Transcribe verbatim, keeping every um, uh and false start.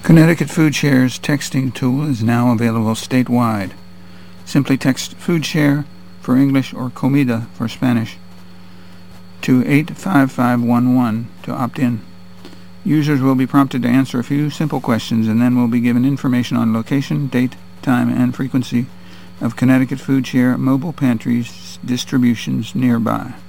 Connecticut Food Share's texting tool is now available statewide. Simply text Food Share for English or Comida for Spanish to eight five five one one to opt in. Users will be prompted to answer a few simple questions and then will be given information on location, date, time, and frequency of Connecticut Food Share mobile pantries distributions nearby.